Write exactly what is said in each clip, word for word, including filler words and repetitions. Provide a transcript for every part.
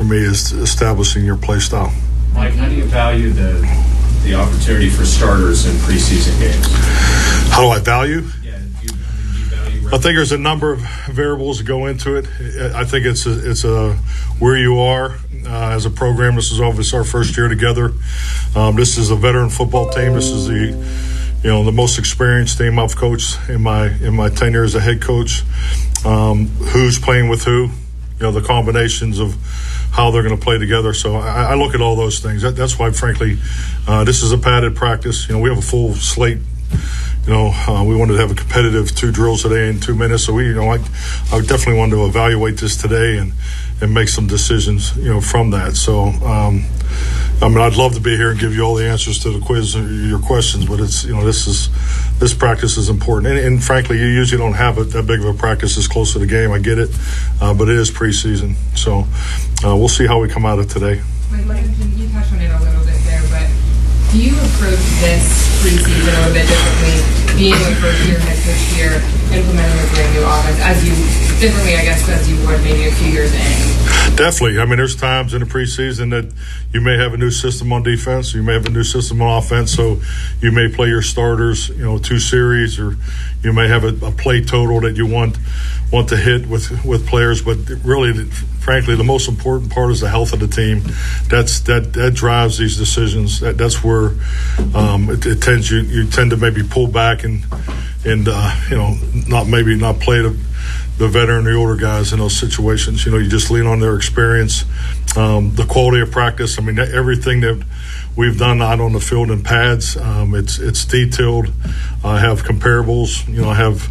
me is establishing your play style. Mike, how do you value the the opportunity for starters in preseason games? How do I value? Yeah, do you, do you value I think there's a number of variables that go into it. I think it's a, it's a where you are uh, as a program. This is obviously our first year together. Um, this is a veteran football team. This is the you know the most experienced team I've coached in my in my tenure as a head coach. Um, who's playing with who? You know, the combinations of how they're going to play together. So I, I look at all those things. That, that's why, frankly, uh, this is a padded practice. You know, we have a full slate. You know, uh, we wanted to have a competitive two drills today in two minutes. So we, you know, I, I definitely wanted to evaluate this today and, and make some decisions, you know, from that. So, um, I mean, I'd love to be here and give you all the answers to the quiz, your questions, but it's, you know, this is, this practice is important. And, and frankly, you usually don't have a, that big of a practice this close to the game. I get it, uh, but it is preseason. So uh, we'll see how we come out of today. Mike, you touched on it a little bit there, but do you approach this preseason a little bit differently, being a first-year head coach here, implementing a brand new offense, as you differently, I guess, as you would maybe a few years in? Definitely. I mean, there's times in the preseason that you may have a new system on defense, you may have a new system on offense, so you may play your starters, you know, two series, or you may have a, a play total that you want want to hit with with players. But really, frankly, the most important part is the health of the team. That's that that drives these decisions. That that's where um, it, it tends you you tend to maybe pull back and and uh, you know not maybe not play the the veteran, the older guys in those situations. You know, you just lean on their experience, um, the quality of practice. I mean, everything that we've done out on the field in pads, um, it's it's detailed. I have comparables. You know, I have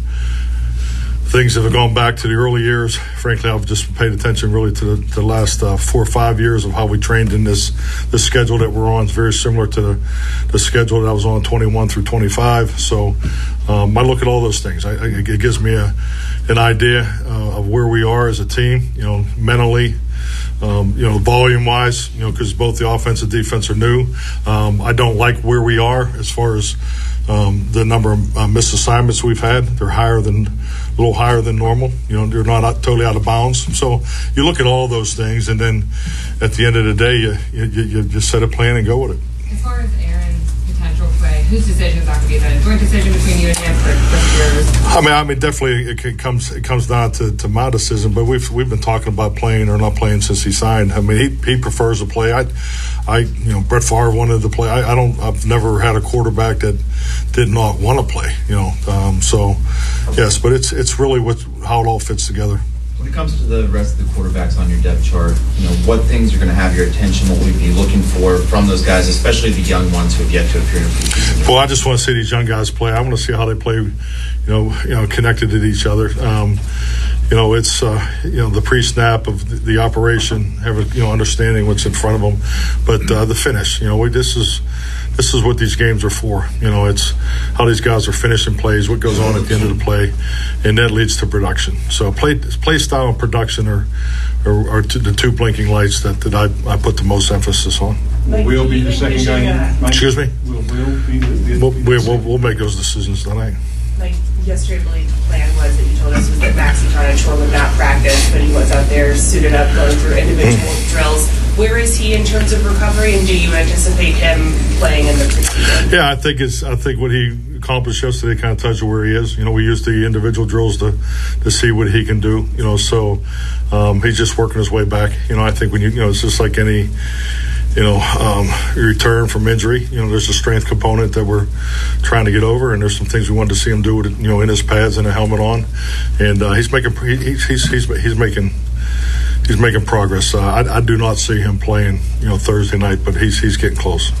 things that have gone back to the early years. Frankly, I've just paid attention really to the, the last uh, four or five years of how we trained in this this schedule that we're on. It's very similar to the, the schedule that I was on twenty-one through twenty-five. So um, I look at all those things. I, I, it gives me a an idea uh, of where we are as a team, you know, mentally, um, you know, volume-wise, you know, because both the offense and defense are new. Um, I don't like where we are as far as um, the number of uh, missed assignments we've had. They're higher than, a little higher than normal. You know, they're not out, totally out of bounds. So you look at all those things, and then at the end of the day, you you, you just set a plan and go with it. As far as Aaron's potential play, whose decision is that going to be? Is that a joint decision between you and him, or just yours? I mean, I mean, definitely it comes it comes down to, to my decision. But we've we've been talking about playing or not playing since he signed. I mean, he he prefers to play. I, I you know, Brett Favre wanted to play. I, I don't. I've never had a quarterback that did not want to play. You know, um, so yes, but it's it's really what how it all fits together. When it comes to the rest of the quarterbacks on your depth chart, you know, what things are going to have your attention? What will you be looking for from those guys, especially the young ones who have yet to appear in the preseason? Well, I just want to see these young guys play. I want to see how they play, you know, you know, connected to each other. Um, you know, it's uh, you know the pre-snap of the, the operation, having you know understanding what's in front of them, but uh, the finish. You know, we, this is. This is what these games are for. You know, it's how these guys are finishing plays, what goes on at the end of the play, and that leads to production. So play play style and production are are, are the two blinking lights that, that I, I put the most emphasis on. Will Will be the second guy? Uh, Excuse me? Will Will be the, the we'll, we'll, we'll make those decisions tonight. Like yesterday, I believe the plan was that you told us was that Maxie Tarnachor would not practice, but he was out there suited up, going through individual drills. Where is he in terms of recovery, and do you anticipate him playing in the preseason? Yeah, I think it's. I think what he accomplished yesterday kind of tells you where he is. You know, we used the individual drills to to see what he can do. You know, so um, he's just working his way back. You know, I think when you you know it's just like any. You know, um, return from injury. You know, there's a strength component that we're trying to get over, and there's some things we wanted to see him do with, you know, in his pads and a helmet on, and uh, he's making he, he's he's he's he's making he's making progress. Uh, I, I do not see him playing, you know, Thursday night, but he's he's getting close.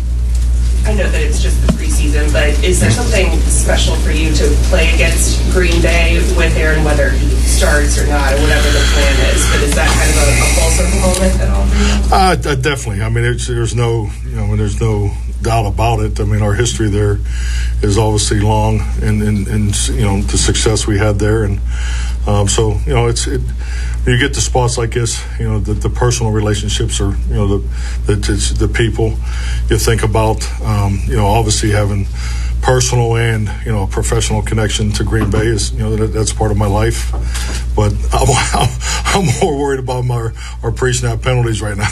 I know that it's just the preseason, but is there something special for you to play against Green Bay with Aaron, whether he starts or not, or whatever the plan is? But is that kind of a, a full circle moment at all for you? Uh, definitely. I mean, it's, there's no, you know, there's no doubt about it. I mean, our history there is obviously long, and, and, and you know, the success we had there, and um, so you know, it's it. When you get to spots like this, you know, the, the personal relationships are, you know, the the, the people you think about, um, you know, obviously having personal and, you know, professional connection to Green Bay is, you know, that, that's part of my life. But I'm, I'm more worried about my, our pre-snap penalties right now.